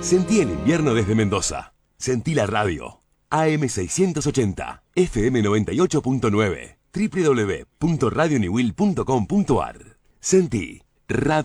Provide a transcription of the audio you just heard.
Sentí el invierno desde Mendoza. Sentí la radio. AM680, FM98.9, www.radioniwil.com.ar. Sentí Radio